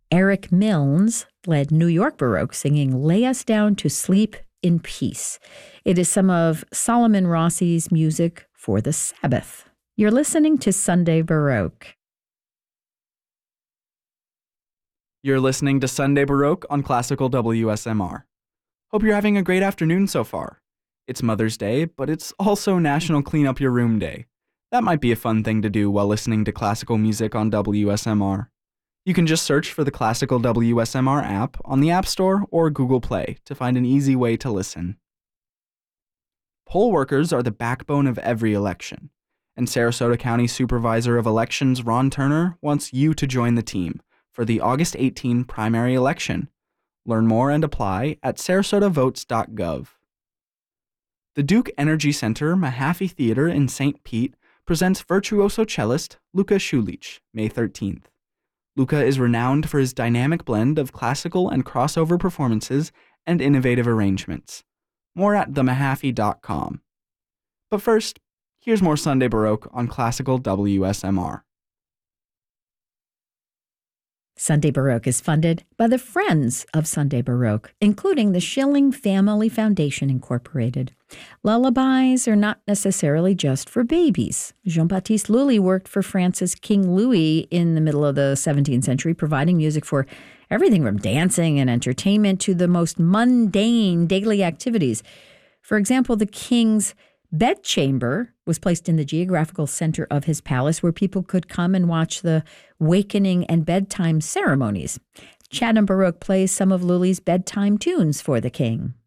Eric Milnes led New York Baroque, singing Lay Us Down to Sleep in Peace. It is some of Solomon Rossi's music for the Sabbath. You're listening to Sunday Baroque. You're listening to Sunday Baroque on Classical WSMR. Hope you're having a great afternoon so far. It's Mother's Day, but it's also National Clean Up Your Room Day. That might be a fun thing to do while listening to classical music on WSMR. You can just search for the Classical WSMR app on the App Store or Google Play to find an easy way to listen. Poll workers are the backbone of every election, and Sarasota County Supervisor of Elections Ron Turner wants you to join the team for the August 18 primary election. Learn more and apply at sarasotavotes.gov. The Duke Energy Center Mahaffey Theater in St. Pete presents virtuoso cellist Luka Schulich, May 13th. Luka is renowned for his dynamic blend of classical and crossover performances and innovative arrangements. More at themahaffey.com. But first, here's more Sunday Baroque on Classical WSMR. Sunday Baroque is funded by the Friends of Sunday Baroque, including the Schilling Family Foundation, Incorporated. Lullabies are not necessarily just for babies. Jean-Baptiste Lully worked for France's King Louis in the middle of the 17th century, providing music for everything from dancing and entertainment to the most mundane daily activities. For example, the king's bedchamber was placed in the geographical center of his palace, where people could come and watch the wakening and bedtime ceremonies. Chatham Baroque plays some of Lully's bedtime tunes for the king.